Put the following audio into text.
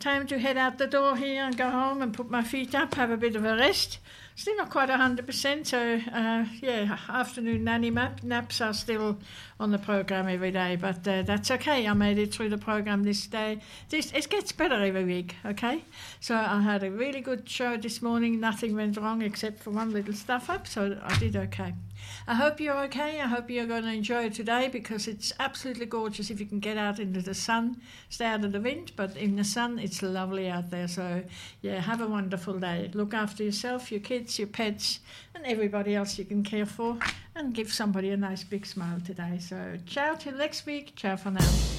time to head out the door here and go home and put my feet up, have a bit of a rest. Still not quite 100%, so afternoon nanny naps are still on the program every day, but that's okay. I made it through the program this day. It gets better every week, okay? So I had a really good show this morning. Nothing went wrong except for one little stuff up, so I did okay. I hope you're okay. I hope you're going to enjoy it today because it's absolutely gorgeous if you can get out into the sun. Stay out of the wind, but in the sun, it's lovely out there. So, yeah, have a wonderful day. Look after yourself, your kids, your pets, and everybody else you can care for, and give somebody a nice big smile today. So, ciao till next week. Ciao for now.